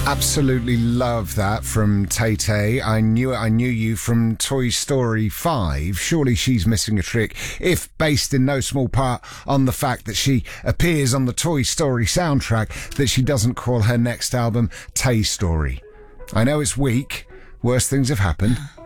Absolutely love that from Tay-Tay. I knew you from Toy Story 5. Surely she's missing a trick, if based in no small part on the fact that she appears on the Toy Story soundtrack, that she doesn't call her next album Tay Story. I know it's weak. Worse things have happened.